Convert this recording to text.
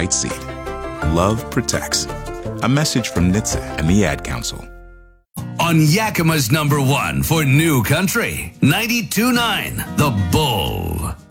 right seat. Love protects. A message from NHTSA and the Ad Council. On Yakima's number one for New Country, 92.9 The Bull.